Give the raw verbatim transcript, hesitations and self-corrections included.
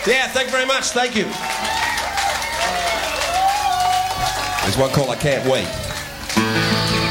Yeah, thank you very much. Thank you. There's one called I Can't Wait.